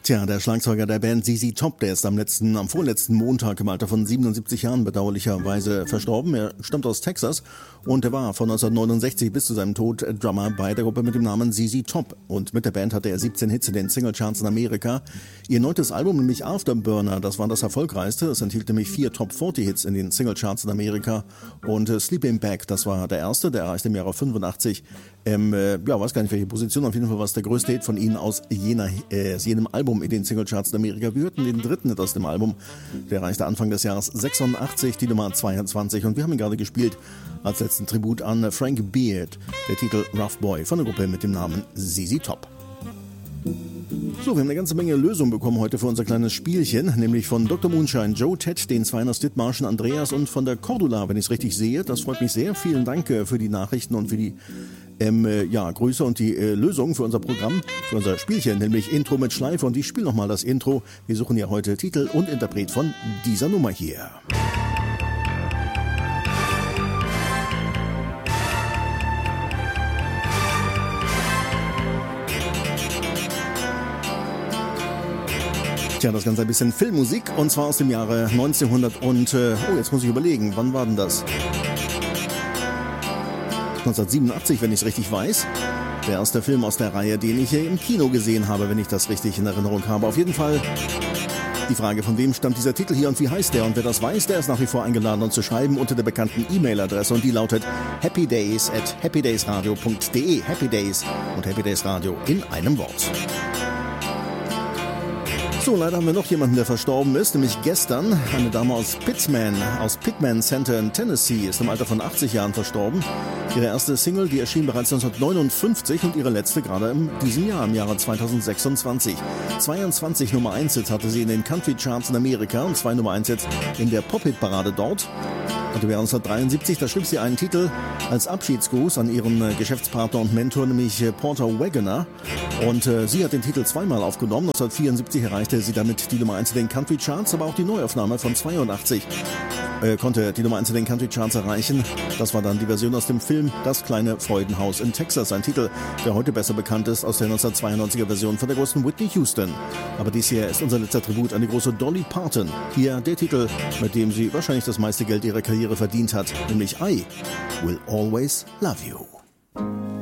Tja, der Schlagzeuger der Band ZZ Top, der ist am vorletzten Montag im Alter von 77 Jahren bedauerlicherweise verstorben. Er stammt aus Texas und er war von 1969 bis zu seinem Tod Drummer bei der Gruppe mit dem Namen ZZ Top. Und mit der Band hatte er 17 Hits in den Singlecharts in Amerika. Ihr neues Album, nämlich Afterburner, das war das erfolgreichste. Es enthielt nämlich 4 Top 40 Hits in den Singlecharts in Amerika. Und Sleeping Bag, das war der erste, der erreichte im Jahre 85. Weiß gar nicht welche Position, auf jeden Fall war es der größte Hit von ihnen aus jenem Album in den Singlecharts in Amerika. Wir hörten den dritten Hit aus dem Album, der erreichte Anfang des Jahres 86, die Nummer 22 und wir haben ihn gerade gespielt als letzten Tribut an Frank Beard, der Titel Rough Boy von der Gruppe mit dem Namen ZZ Top. So, wir haben eine ganze Menge Lösungen bekommen heute für unser kleines Spielchen, nämlich von Dr. Moonshine, Joe, Ted, den Zweiner, Dithmarschen, Andreas und von der Cordula, wenn ich es richtig sehe. Das freut mich sehr. Vielen Dank für die Nachrichten und für die Grüße und die Lösungen für unser Programm, für unser Spielchen, nämlich Intro mit Schleife. Und ich spiele nochmal das Intro. Wir suchen ja heute Titel und Interpret von dieser Nummer hier. Tja, das Ganze ein bisschen Filmmusik und zwar aus dem Jahre 1900 und, jetzt muss ich überlegen, wann war denn das? 1987, wenn ich es richtig weiß. Der erste Film aus der Reihe, den ich hier im Kino gesehen habe, wenn ich das richtig in Erinnerung habe. Auf jeden Fall die Frage, von wem stammt dieser Titel hier und wie heißt der? Und wer das weiß, der ist nach wie vor eingeladen, uns zu schreiben unter der bekannten E-Mail-Adresse und die lautet happydays@happydaysradio.de. Happy Days und Happy Days Radio in einem Wort. So, leider haben wir noch jemanden, der verstorben ist, nämlich gestern. Eine Dame aus Pittman Center in Tennessee, ist im Alter von 80 Jahren verstorben. Ihre erste Single, die erschien bereits 1959 und ihre letzte gerade in diesem Jahr, im Jahre 2026. 22 Nummer 1 Hits hatte sie in den Country Charts in Amerika und 2 Nummer 1 Hits in der Pop-Hit-Parade dort. Und im Jahr 1973, da schrieb sie einen Titel als Abschiedsgruß an ihren Geschäftspartner und Mentor, nämlich Porter Wagoner. Und sie hat den Titel zweimal aufgenommen. 1974 erreichte sie damit die Nummer 1 in den Country Charts, aber auch die Neuaufnahme von 82 konnte die Nummer 1 in den Country Charts erreichen. Das war dann die Version aus dem Film Das kleine Freudenhaus in Texas. Ein Titel, der heute besser bekannt ist aus der 1992er Version von der großen Whitney Houston. Aber dies hier ist unser letzter Tribut an die große Dolly Parton. Hier der Titel, mit dem sie wahrscheinlich das meiste Geld ihrer Karriere verdient hat, nämlich I Will Always Love You.